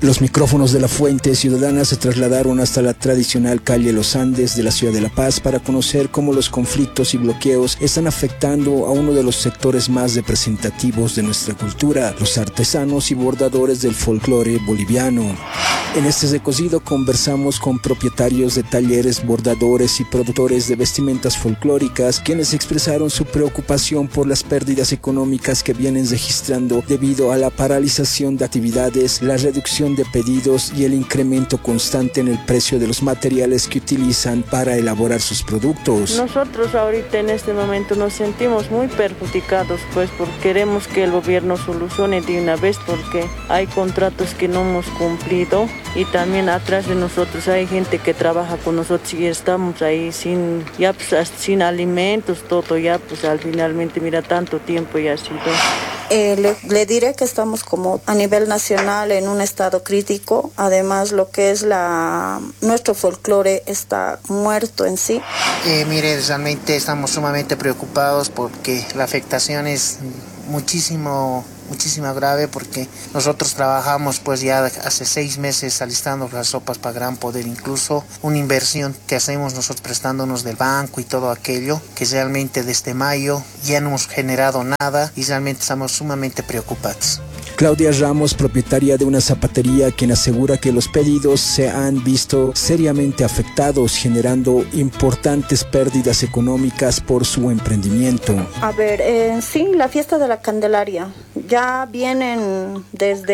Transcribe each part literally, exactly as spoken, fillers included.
Los micrófonos de la Fuente Ciudadana se trasladaron hasta la tradicional calle Los Andes de la ciudad de La Paz para conocer cómo los conflictos y bloqueos están afectando a uno de los sectores más representativos de nuestra cultura, los artesanos y bordadores del folclore boliviano. En este recocido conversamos con propietarios de talleres, bordadores y productores de vestimentas folclóricas, quienes expresaron su preocupación por las pérdidas económicas que vienen registrando debido a la paralización de actividades, la reducción de pedidos y el incremento constante en el precio de los materiales que utilizan para elaborar sus productos. Nosotros ahorita en este momento nos sentimos muy perjudicados, pues porque queremos que el gobierno solucione de una vez, porque hay contratos que no hemos cumplido y también atrás de nosotros hay gente que trabaja con nosotros y estamos ahí sin, ya pues, sin alimentos, todo ya pues al finalmente mira tanto tiempo ya ha sido. Eh, le, le diré que estamos como a nivel nacional en un estado crítico. Además, lo que es la nuestro folclore está muerto en sí. Eh, mire, realmente estamos sumamente preocupados porque la afectación es muchísimo, muchísimo grave, porque nosotros trabajamos pues ya hace seis meses alistando las sopas para Gran Poder, incluso una inversión que hacemos nosotros prestándonos del banco y todo aquello, que realmente desde mayo ya no hemos generado nada y realmente estamos sumamente preocupados. Claudia Ramos, propietaria de una zapatería, quien asegura que los pedidos se han visto seriamente afectados, generando importantes pérdidas económicas por su emprendimiento. A ver, eh, sí, la fiesta de la Candelaria. Ya vienen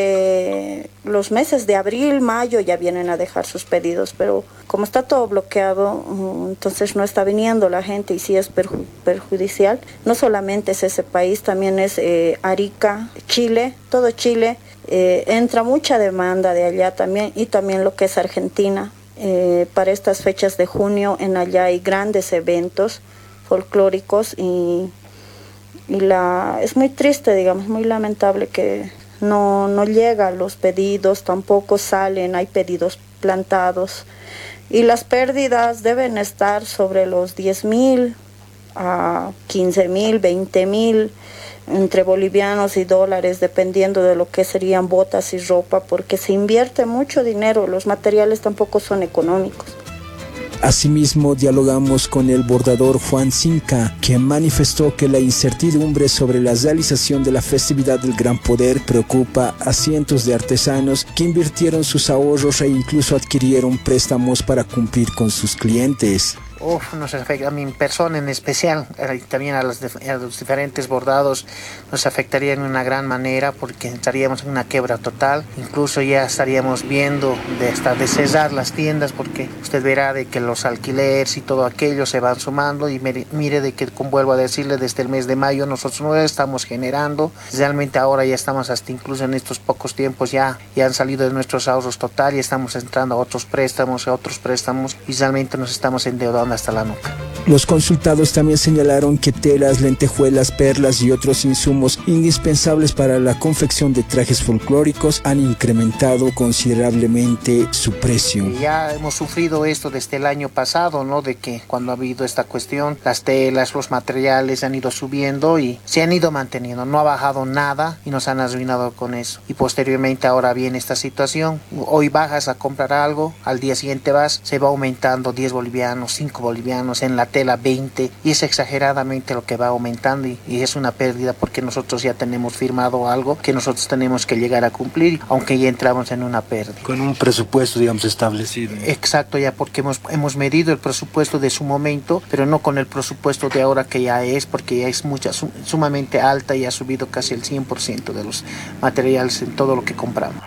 desde los meses de abril, mayo, ya vienen a dejar sus pedidos, pero como está todo bloqueado, entonces no está viniendo la gente y sí es perju- perjudicial. No solamente es ese país, también es eh, Arica, Chile, todo Chile. Eh, entra mucha demanda de allá también y también lo que es Argentina. Eh, para estas fechas de junio en allá hay grandes eventos folclóricos y... Y la, es muy triste, digamos, muy lamentable que no, no llegan los pedidos, tampoco salen, hay pedidos plantados. Y las pérdidas deben estar sobre los diez mil a quince mil, veinte mil entre bolivianos y dólares, dependiendo de lo que serían botas y ropa, porque se invierte mucho dinero, los materiales tampoco son económicos. Asimismo, dialogamos con el bordador Juan Cinca, quien manifestó que la incertidumbre sobre la realización de la festividad del Gran Poder preocupa a cientos de artesanos que invirtieron sus ahorros e incluso adquirieron préstamos para cumplir con sus clientes. Uf, nos afecta a mi persona en especial, y también a los, a los diferentes bordados nos afectaría en una gran manera, porque estaríamos en una quiebra total. Incluso ya estaríamos viendo de hasta de cerrar las tiendas, porque usted verá de que los alquileres y todo aquello se van sumando y mire, mire de que, como vuelvo a decirle, desde el mes de mayo nosotros no estamos generando. Realmente ahora ya estamos hasta incluso en estos pocos tiempos ya, ya han salido de nuestros ahorros total y estamos entrando a otros préstamos, a otros préstamos y realmente nos estamos endeudando hasta la nuca. Los consultados también señalaron que telas, lentejuelas, perlas y otros insumos indispensables para la confección de trajes folclóricos han incrementado considerablemente su precio. Ya hemos sufrido esto desde el año pasado, ¿no? De que cuando ha habido esta cuestión, las telas, los materiales han ido subiendo y se han ido manteniendo, no ha bajado nada y nos han arruinado con eso. Y posteriormente ahora viene esta situación, hoy bajas a comprar algo, al día siguiente vas, se va aumentando diez bolivianos, cinco bolivianos, en la tela veinte, y es exageradamente lo que va aumentando y, y es una pérdida, porque nosotros ya tenemos firmado algo que nosotros tenemos que llegar a cumplir, aunque ya entramos en una pérdida. Con un presupuesto, digamos, establecido. Exacto, ya porque hemos, hemos medido el presupuesto de su momento, pero no con el presupuesto de ahora, que ya es, porque ya es mucha, sum, sumamente alta y ha subido casi el cien por ciento de los materiales en todo lo que compramos.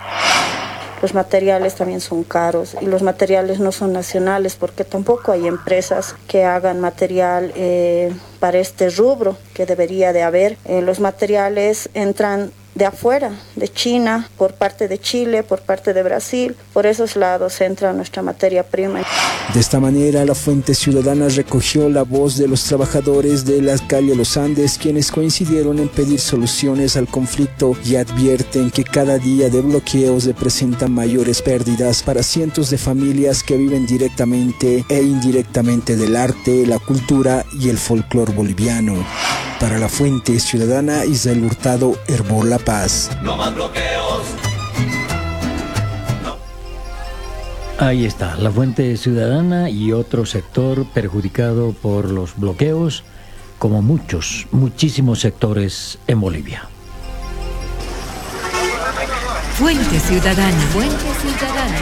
Los materiales también son caros y los materiales no son nacionales, porque tampoco hay empresas que hagan material eh, para este rubro que debería de haber. Eh, los materiales entran de afuera, de China, por parte de Chile, por parte de Brasil. Por esos lados entra nuestra materia prima. De esta manera, la Fuente Ciudadana recogió la voz de los trabajadores de la calle Los Andes, quienes coincidieron en pedir soluciones al conflicto y advierten que cada día de bloqueos representan mayores pérdidas para cientos de familias que viven directamente e indirectamente del arte, la cultura y el folclor boliviano. Para la Fuente Ciudadana, Israel Hurtado, Hermor La Paz. No más bloqueos. Ahí está, la Fuente Ciudadana y otro sector perjudicado por los bloqueos, como muchos, muchísimos sectores en Bolivia. Fuente Ciudadana. Fuente Ciudadana.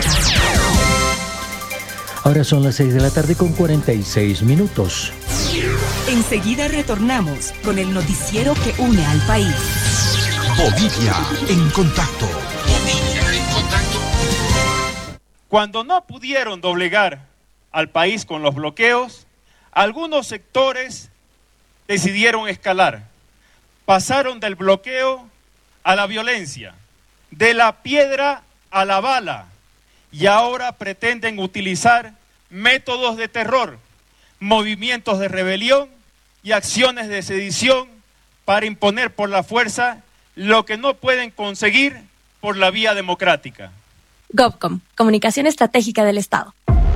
Ahora son las seis de la tarde con cuarenta y seis minutos. Enseguida retornamos con el noticiero que une al país. Bolivia en contacto. Bolivia en contacto. Cuando no pudieron doblegar al país con los bloqueos, algunos sectores decidieron escalar. Pasaron del bloqueo a la violencia, de la piedra a la bala, y ahora pretenden utilizar métodos de terror, movimientos de rebelión y acciones de sedición para imponer por la fuerza lo que no pueden conseguir por la vía democrática. GovCom, Comunicación Estratégica del Estado.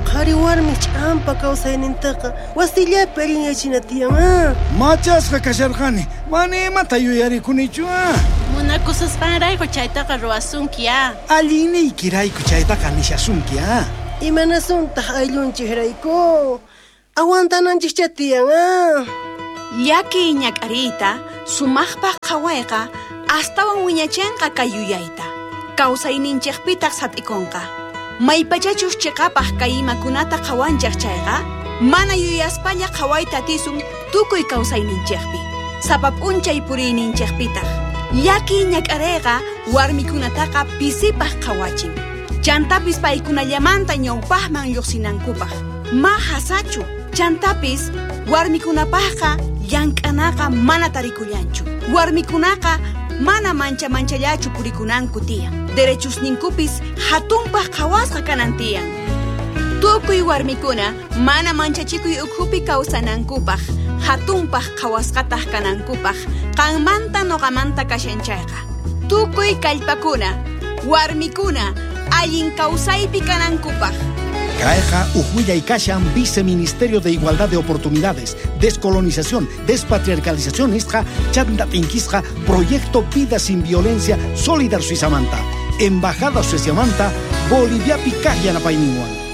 Machas kakasharjani, mane matayuyari kunichua. Muna cosas para y cochaita carroasunkia. Aline y kirai cochaita kanishasunkia. Y manasunta aylun chihraiko. Aguantanan chichatian. Yaki ñakarita, sumajpa kawaiqa, hasta wan wiñachenqa kayuyaita. Causa ininchekpitak satikonqa. Maypachachus chiqapaq kaymakunata qawanchaq chayqa, mana yuyaspalla qawaita tisun tukuy kawsayninchekpi. Sapap unchay puriyninchekpitaq. Yaki ñak'arayqa warmikunataqa pisipaq qawachin. Chantapis paykunallamanta ñawpaqman lluqsinankupaq. Ma hasachu, chantapis warmikunapaqqa llank'anaqa mana tarikullanchu. Warmikunaqa mana mancha manchallachu purikunanku tiyan. Derechos ninkupis hatunpaq qhawasqa kanan tiyan. Tukuy warmikuna mana manchachikuy ukhupi kawsanankupaq, hatunpaq qhawasqataq kanankupaq, qanmanta noqamanta kashanchayqa. Tukuy kallpakuna, warmikuna, allin kawsaypi kanankupaq. Caeja Ujuya y Kashan, Viceministerio de Igualdad de Oportunidades, Descolonización, Despatriarcalización, Isja, Chandatinquisja, Proyecto Vida Sin Violencia, Solidar Suizamanta, Embajada Suizamanta, Bolivia Picaya Napainiwan.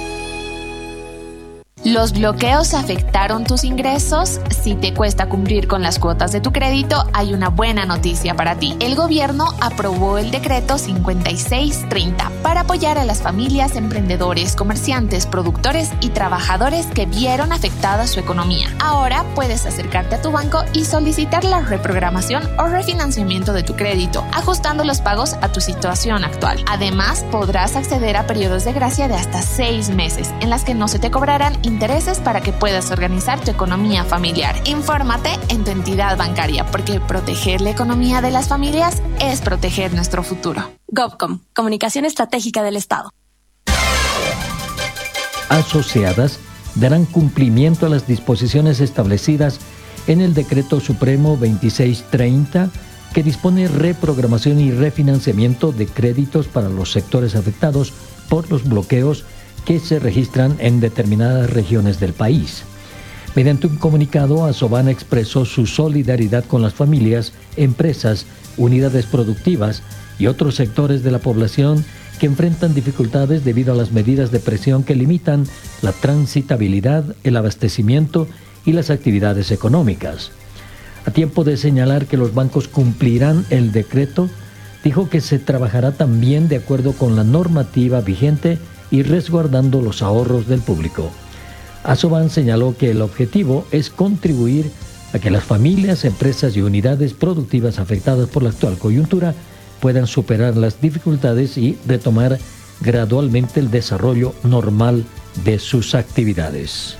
¿Los bloqueos afectaron tus ingresos? Si te cuesta cumplir con las cuotas de tu crédito, hay una buena noticia para ti. El gobierno aprobó el decreto cincuenta y seis treinta para apoyar a las familias, emprendedores, comerciantes, productores y trabajadores que vieron afectada su economía. Ahora puedes acercarte a tu banco y solicitar la reprogramación o refinanciamiento de tu crédito, ajustando los pagos a tu situación actual. Además, podrás acceder a periodos de gracia de hasta seis meses, en las que no se te cobrarán intereses para que puedas organizar tu economía familiar. Infórmate en tu entidad bancaria, porque proteger la economía de las familias es proteger nuestro futuro. GovCom, Comunicación Estratégica del Estado. Asociadas darán cumplimiento a las disposiciones establecidas en el Decreto Supremo veintiséis treinta, que dispone reprogramación y refinanciamiento de créditos para los sectores afectados por los bloqueos que se registran en determinadas regiones del país. Mediante un comunicado, Asoban expresó su solidaridad con las familias, empresas, unidades productivas y otros sectores de la población que enfrentan dificultades debido a las medidas de presión que limitan la transitabilidad, el abastecimiento y las actividades económicas. A tiempo de señalar que los bancos cumplirán el decreto, dijo que se trabajará también de acuerdo con la normativa vigente y resguardando los ahorros del público. Asoban señaló que el objetivo es contribuir a que las familias, empresas y unidades productivas afectadas por la actual coyuntura puedan superar las dificultades y retomar gradualmente el desarrollo normal de sus actividades.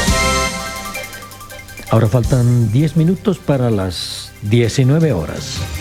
Ahora faltan diez minutos para las diecinueve horas.